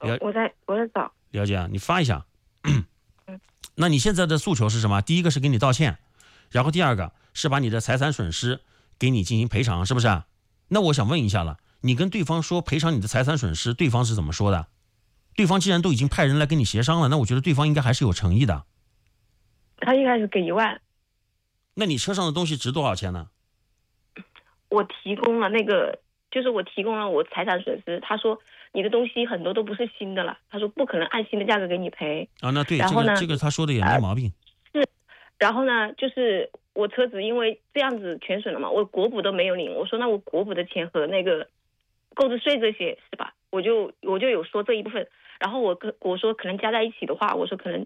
我在找。 了解啊，你发一下。那你现在的诉求是什么？第一个是给你道歉，然后第二个是把你的财产损失给你进行赔偿，是不是？那我想问一下了，你跟对方说赔偿你的财产损失，对方是怎么说的？对方既然都已经派人来跟你协商了，那我觉得对方应该还是有诚意的。 他一开始给1万。 那你车上的东西值多少钱呢？ 我提供了我提供了我财产损失，他说你的东西很多都不是新的了，他说不可能按新的价格给你赔啊。那对， 然后呢这个他说的也没毛病。 是，然后呢，就是我车子因为这样子全损了嘛，我国补都没有领，我说那我国补的钱和那个购置税这些是吧？我就有说这一部分，然后我说可能加在一起的话，我说可能